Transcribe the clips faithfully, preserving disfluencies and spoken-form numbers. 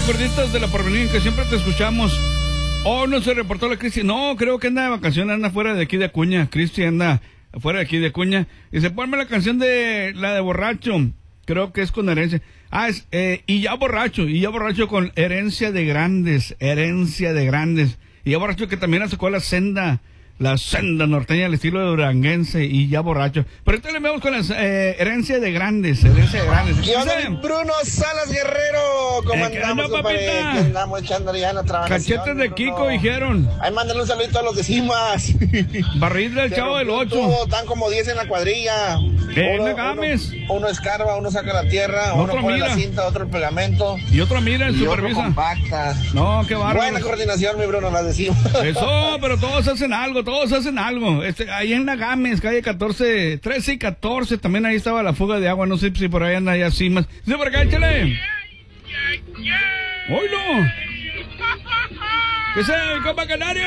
recuerditos de la Porvenir, que siempre te escuchamos. Oh, no se reportó la Cristi. No, creo que anda de vacaciones, anda fuera de aquí de Acuña. Cristi anda fuera de aquí de Acuña. Y se ponme la canción de la de Borracho. Creo que es con Herencia. Ah, es, eh, y ya borracho, y ya borracho con Herencia de Grandes, Herencia de Grandes. Y ya borracho que también sacó la senda, la senda norteña al estilo de duranguense, y ya borracho. Pero ahorita le vemos con la eh, Herencia de Grandes, Herencia de Grandes. ¿Qué onda, mi Bruno Salas Guerrero? ¿Cómo Eh, andamos, no, compadre? papita. ¿Qué andamos echando ya en la trabajación? Cachetes de Bruno? Kiko, dijeron. Ahí mándale un saludito a los de Cimas. Barril del Se Chavo del rompió Ocho. todo, están como diez en la cuadrilla. Eh, uno, no Games. uno, uno escarba, uno saca la tierra, Otro uno pone mira. la cinta, otro el pegamento. Y otro mira el Y otro supervisa. compacta. No, qué bárbaro. Buena coordinación, mi Bruno, la de Cimas. Eso, pero todos hacen algo, todos hacen algo. Este, ahí en Nagames, calle catorce, trece y catorce, también ahí estaba la fuga de agua. No sé si por ahí anda ya Cimas. Sí, por acá, échale. ¡Oilo! ¿Qué sea, mi compa Canario?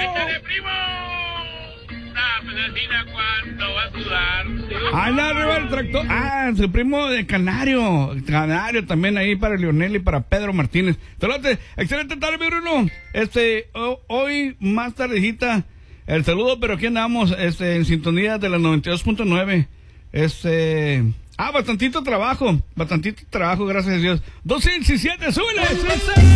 Anda arriba el tractor. Ah, su primo de Canario. Canario también ahí para Leonel y para Pedro Martínez. Saludos, excelente tarde, mi Bruno. Este, oh, hoy más tardecita el saludo, pero aquí andamos este, en sintonía de la noventa y dos punto nueve. Este. Ah, bastantito trabajo. Bastantito trabajo, gracias a Dios. doce diecisiete, súbele.